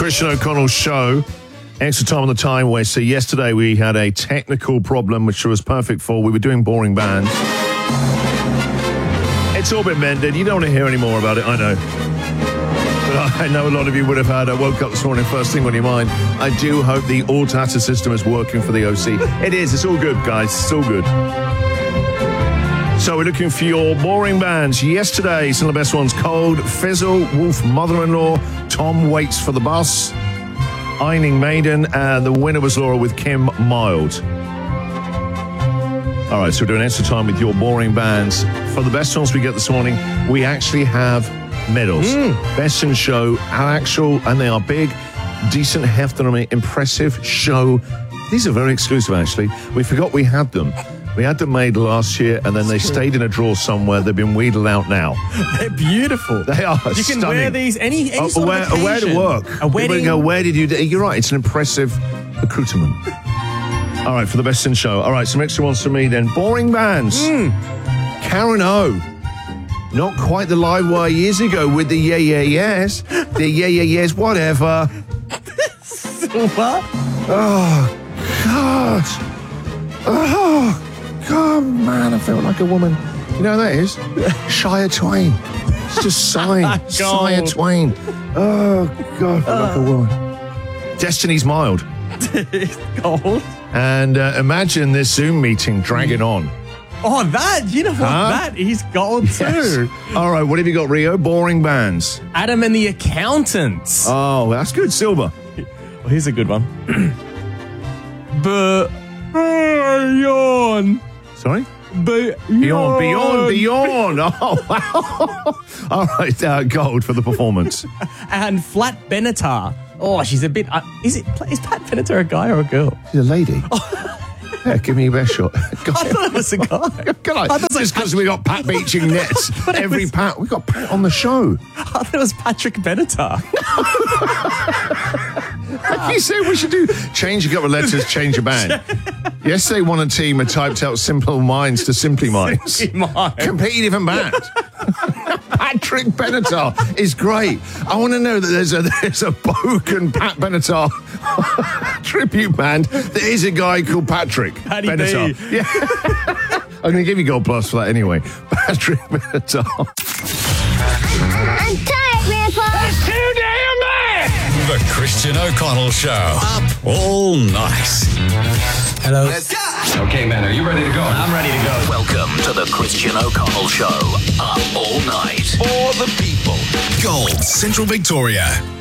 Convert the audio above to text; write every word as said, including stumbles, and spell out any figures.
Christian O'Connell Show. Extra time on the time waster. Yesterday we had a technical problem, which was perfect for. We were doing boring bands. It's all been mended. You don't want to hear any more about it, I know. But I know a lot of you would have had. I woke up this morning, first thing on your mind. I do hope the all-data system is working for the O C. It is. It's all good, guys. It's all good. So we're looking for your boring bands. Yesterday, some of the best ones: Cold, Fizzle, Wolf Mother-in-Law, Tom Waits for the Bus, Ironing Maiden, and the winner was Laura with Kim Mild. All right, so we're doing extra time with your boring bands. For the best ones we get this morning, we actually have medals. Mm. Best in show, our actual, and they are big, decent, heft on them, impressive show. These are very exclusive, actually. We forgot we had them. We had them made last year, and then they stayed in a drawer somewhere. They've been wheedled out now. They're beautiful. They are You can stunning. wear these any, any oh, sort where, of occasion. where to work. A wedding. People go, where did you do? You're right, it's an impressive accoutrement. All right, for the best in show. All right, some extra ones for me then. Boring bands. Mm. Karen O. Not quite the live wire years ago with the yeah, yeah, yes. The yeah, yeah, yes, whatever. What? Oh, God. Oh, God, man, I felt like a woman. You know who that is? Shia Twain. It's just sighing. Shia Twain. Oh, God, I felt like a woman. Destiny's Mild. Gold. And uh, imagine this Zoom meeting dragging on. Oh, that, you know what? Huh? That is gold too. Yes. All right, what have you got, Rio? Boring bands. Adam and the Accountants. Oh, that's good, Silver. Well, here's a good one. But yawn. Sorry? But Beyond, beyond, beyond. Oh, wow. All right, uh, gold for the performance. And Flat Benatar. Oh, she's a bit. Uh, is it? Is Pat Benatar a guy or a girl? She's a lady. Yeah, give me your best shot. I thought it was a guy. Can I? I thought it was Just because like we got Pat beaching nets. Every was- Pat. We got Pat on the show. I thought it was Patrick Benatar. You say we should do change a couple of letters, change a band. Yesterday, one a team had typed out Simple Minds to Simply Minds. Simply Minds. Completely different band. Patrick Benatar is great. I want to know that there's a there's a Boken Pat Benatar tribute band. There is a guy called Patrick Paddy Benatar. B. Yeah. I'm going to give you gold plus for that anyway. Patrick Benatar. I'm tired, Grandpa. That's too damn bad. The Christian O'Connell Show. Up all night. Hello. Let's go. Okay, man, are you ready to go? I'm ready to go. Welcome to the Christian O'Connell Show. Up all night. For the people. Gold, Central Victoria.